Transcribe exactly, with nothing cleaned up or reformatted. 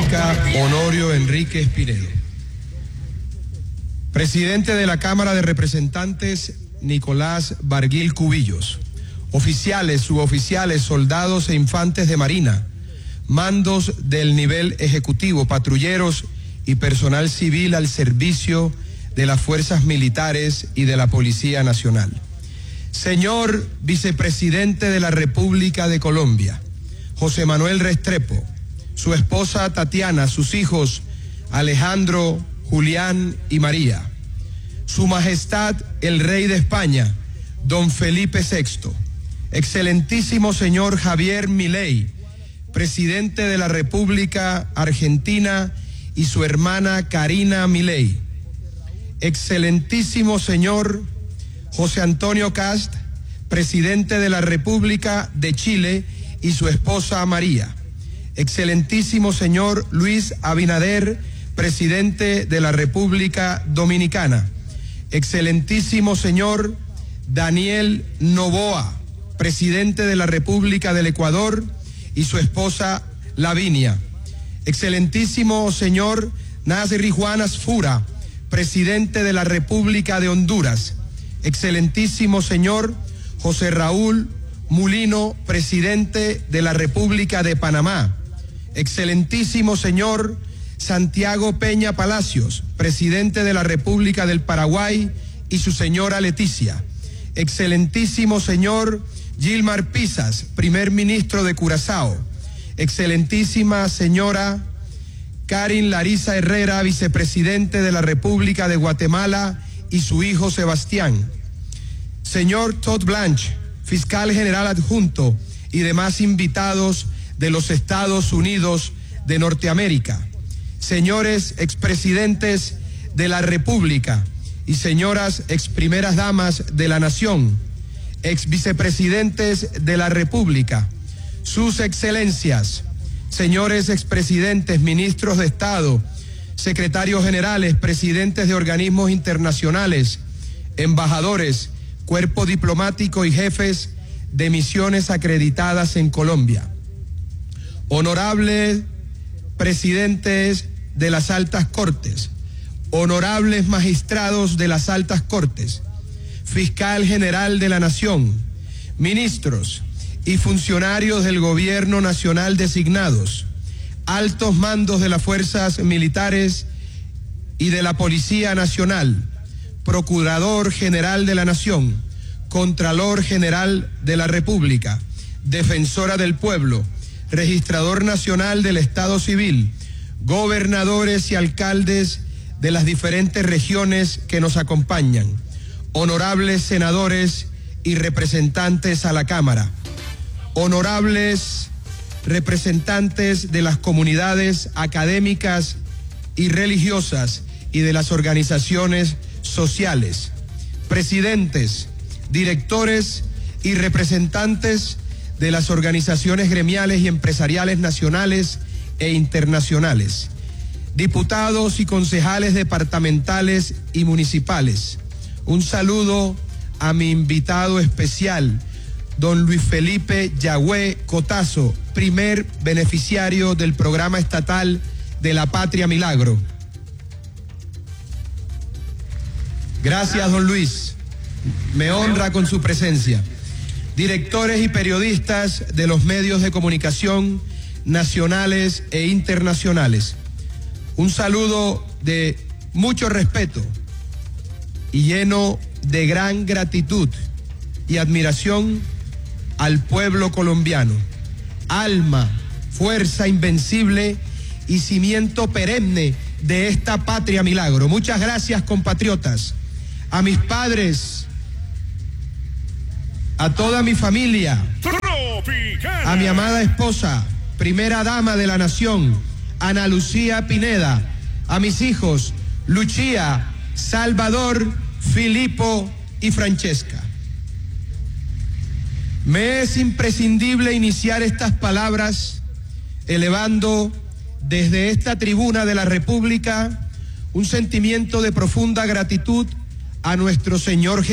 República, Honorio Enrique Pinedo. Presidente de la Cámara de Representantes, Nicolás Barguil Cubillos. Oficiales, suboficiales, soldados e infantes de Marina, mandos del nivel ejecutivo, patrulleros y personal civil al servicio de las fuerzas militares y de la Policía Nacional. Señor Vicepresidente de la República de Colombia, José Manuel Restrepo, su esposa Tatiana, sus hijos Alejandro, Julián y María, Su Majestad el Rey de España, don Felipe sexto, excelentísimo señor Javier Milei, presidente de la República Argentina, y su hermana Karina Milei, excelentísimo señor José Antonio Kast, presidente de la República de Chile, y su esposa María, excelentísimo señor Luis Abinader, presidente de la República Dominicana, excelentísimo señor Daniel Noboa, presidente de la República del Ecuador, y su esposa Lavinia, excelentísimo señor Nasri Juan Asfura, presidente de la República de Honduras, excelentísimo señor José Raúl Mulino, presidente de la República de Panamá, excelentísimo señor Santiago Peña Palacios, presidente de la República del Paraguay, y su señora Leticia, excelentísimo señor Gilmar Pisas, primer ministro de Curazao, excelentísima señora Karin Larisa Herrera, vicepresidente de la República de Guatemala, y su hijo Sebastián, señor Todd Blanche, fiscal general adjunto, y demás invitados de los Estados Unidos de Norteamérica, señores expresidentes de la República y señoras exprimeras damas de la Nación, ex vicepresidentes de la República, sus excelencias, señores expresidentes, ministros de Estado, secretarios generales, presidentes de organismos internacionales, embajadores, cuerpo diplomático y jefes de misiones acreditadas en Colombia, honorables presidentes de las altas cortes, honorables magistrados de las altas cortes, fiscal general de la Nación, ministros y funcionarios del gobierno nacional designados, altos mandos de las fuerzas militares y de la Policía Nacional, Procurador General de la Nación, Contralor General de la República, Defensora del Pueblo, Registrador Nacional del Estado Civil, gobernadores y alcaldes de las diferentes regiones que nos acompañan, honorables senadores y representantes a la Cámara, honorables representantes de las comunidades académicas y religiosas y de las organizaciones sociales, presidentes, directores y representantes de las organizaciones gremiales y empresariales nacionales e internacionales, diputados y concejales departamentales y municipales. Un saludo a mi invitado especial, don Luis Felipe Yagüe Cotazo, primer beneficiario del programa estatal de la Patria Milagro. Gracias, don Luis. Me honra con su presencia. Directores y periodistas de los medios de comunicación nacionales e internacionales. Un saludo de mucho respeto y lleno de gran gratitud y admiración al pueblo colombiano, alma, fuerza invencible y cimiento perenne de esta Patria Milagro. Muchas gracias, compatriotas. A mis padres, a toda mi familia, a mi amada esposa, primera dama de la nación, Ana Lucía Pineda, a mis hijos, Lucía, Salvador, Filipo y Francesca. Me es imprescindible iniciar estas palabras elevando desde esta tribuna de la República un sentimiento de profunda gratitud a nuestro Señor Jesús.